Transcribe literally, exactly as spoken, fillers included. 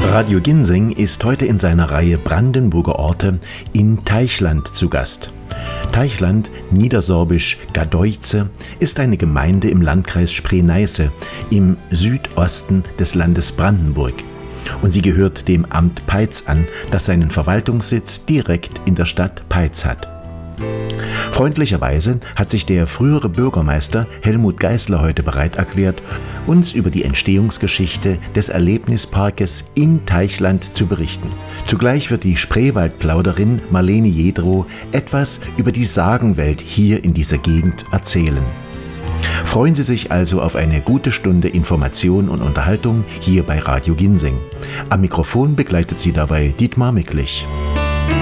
Radio Ginseng ist heute in seiner Reihe Brandenburger Orte in Teichland zu Gast. Teichland, niedersorbisch Gadeuze, ist eine Gemeinde im Landkreis Spree-Neiße im Südosten des Landes Brandenburg. Und sie gehört dem Amt Peitz an, das seinen Verwaltungssitz direkt in der Stadt Peitz hat. Freundlicherweise hat sich der frühere Bürgermeister Helmut Geisler heute bereit erklärt, uns über die Entstehungsgeschichte des Erlebnisparkes in Teichland zu berichten. Zugleich wird die Spreewaldplauderin Marlene Jedrow etwas über die Sagenwelt hier in dieser Gegend erzählen. Freuen Sie sich also auf eine gute Stunde Information und Unterhaltung hier bei Radio Ginseng. Am Mikrofon begleitet Sie dabei Dietmar Micklich.